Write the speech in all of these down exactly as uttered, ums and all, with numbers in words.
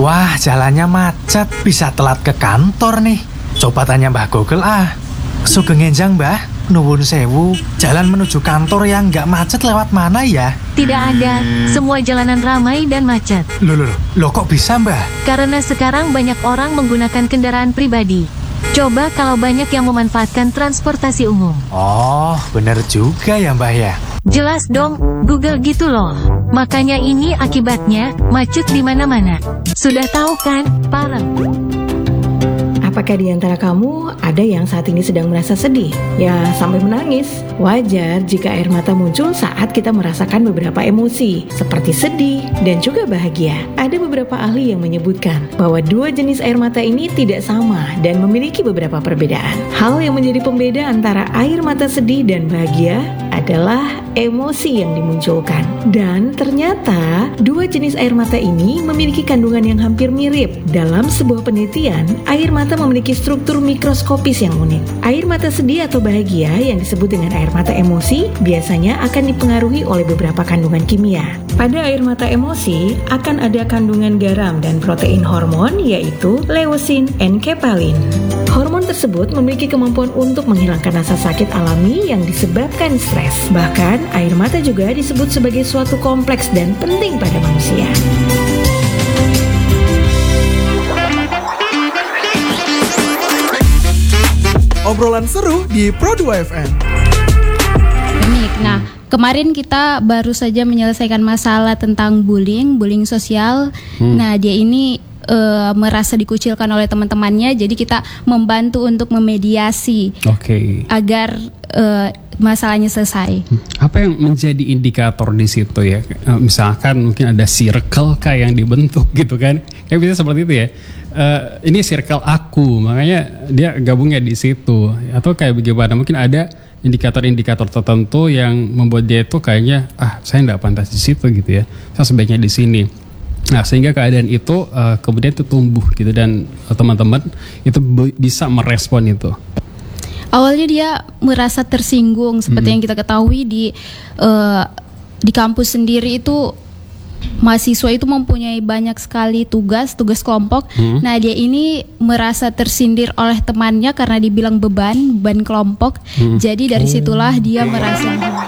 Wah, jalannya macet, bisa telat ke kantor nih. Coba tanya Mbah Google ah. Sugeng enjang Mbah, nuwun sewu, jalan menuju kantor yang nggak macet lewat mana ya? Tidak ada, semua jalanan ramai dan macet. Loh, loh, loh, loh kok bisa Mbah? Karena sekarang banyak orang menggunakan kendaraan pribadi. Coba kalau banyak yang memanfaatkan transportasi umum. Oh, bener juga ya Mbah ya. Jelas dong, Google gitu loh. Makanya ini akibatnya, macet di mana-mana. Sudah tahu kan, parah. Apakah di antara kamu ada yang saat ini sedang merasa sedih? Ya, sampai menangis. Wajar jika air mata muncul saat kita merasakan beberapa emosi, seperti sedih dan juga bahagia. Ada beberapa ahli yang menyebutkan bahwa dua jenis air mata ini tidak sama dan memiliki beberapa perbedaan. Hal yang menjadi pembeda antara air mata sedih dan bahagia adalah emosi yang dimunculkan. Dan ternyata dua jenis air mata ini memiliki kandungan yang hampir mirip. Dalam sebuah penelitian, air mata memiliki struktur mikroskopis yang unik. Air mata sedih atau bahagia yang disebut dengan air mata emosi biasanya akan dipengaruhi oleh beberapa kandungan kimia. Pada air mata emosi akan ada kandungan garam dan protein hormon yaitu leusin dan kepalin. Hormon tersebut memiliki kemampuan untuk menghilangkan rasa sakit alami yang disebabkan stres. Bahkan, air mata juga disebut sebagai suatu kompleks dan penting pada manusia. Obrolan seru di Pro dua F M. Nah, kemarin kita baru saja menyelesaikan masalah tentang bullying, bullying sosial. Hmm. Nah, dia ini uh, merasa dikucilkan oleh teman-temannya, jadi kita membantu untuk memediasi, okay, agar uh, masalahnya selesai. Apa yang menjadi indikator di situ ya? Misalkan mungkin ada circle kayak yang dibentuk gitu kan? Kayak bisa seperti itu ya. Uh, ini circle aku, makanya dia gabungnya di situ. Atau kayak bagaimana? Mungkin ada indikator-indikator tertentu yang membuat dia itu kayaknya ah saya nggak pantas di situ gitu ya. Saya sebaiknya di sini. Nah, sehingga keadaan itu uh, kemudian itu tumbuh gitu dan uh, teman-teman itu b- bisa merespon itu. Awalnya dia merasa tersinggung seperti mm-hmm. yang kita ketahui di uh, di kampus sendiri itu mahasiswa itu mempunyai banyak sekali tugas, tugas kelompok. Hmm. Nah, dia ini merasa tersindir oleh temannya karena dibilang beban, beban kelompok. Hmm. Jadi dari situlah dia merasa.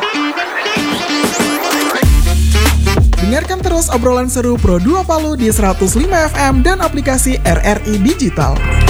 Dengarkan terus obrolan seru Pro dua Palu di seratus lima F M dan aplikasi R R I Digital.